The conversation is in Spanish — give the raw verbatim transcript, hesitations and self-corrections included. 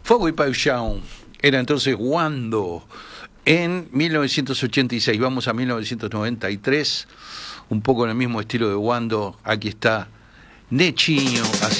Fogo y Paixão era entonces Wando en mil novecientos ochenta y seis. Vamos a mil novecientos noventa y tres, un poco en el mismo estilo de Wando. Aquí está Nechinho haciendo